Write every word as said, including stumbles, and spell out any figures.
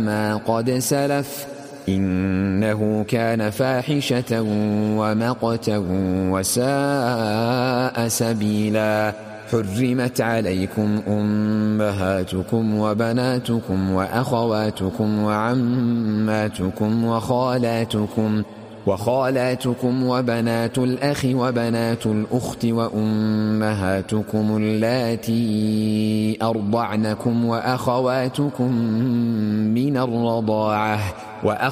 ما قد سلف إنه كان فاحشة ومقتا وساء سبيلا. حرمت عليكم أمهاتكم وبناتكم وأخواتكم وعماتكم وخالاتكم وخالاتكم وبنات الأخ وبنات الأخت وأمهاتكم اللاتي أرضعنكم وأخواتكم من الرضاعة